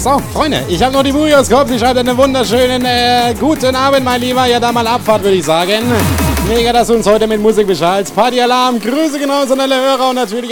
So, Freunde, ich habe noch die Murioskop. Die schreibt einen wunderschönen guten Abend, mein Lieber. Ja, da mal Abfahrt, würde ich sagen. Mega, dass du uns heute mit Musik beschallst. Partyalarm, Grüße genauso an alle Hörer und natürlich